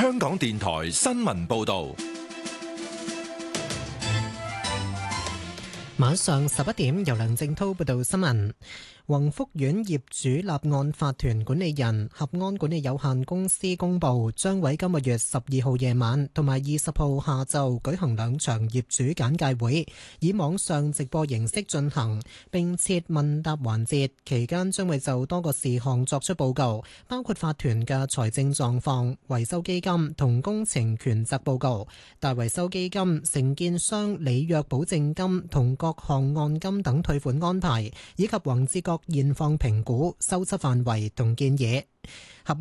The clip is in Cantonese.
香港電台新聞報道。 晚上11點，由梁正濤報道新聞。宏福苑業主立案法團管理人合安管理有限公司公布，將喺今個月12號夜晚同埋20號下晝舉行2場業主簡介會，以網上直播形式進行，並設問答環節。期間將會就多個事項作出報告，包括法團嘅財政狀況、維修基金同工程權責報告、大維修基金、承建商履約保證金同各項按金等退款安排，以及宏志閣現況評估、修葺範圍同建議。